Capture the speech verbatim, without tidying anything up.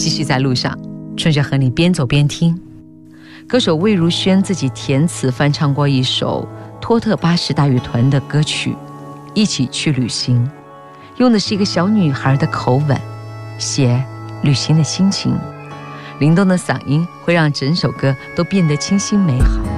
继续在路上，春雪和你边走边听。歌手魏如萱自己填词翻唱过一首托特巴士大乐团的歌曲《一起去旅行》，用的是一个小女孩的口吻写旅行的心情，灵动的嗓音会让整首歌都变得清新美好。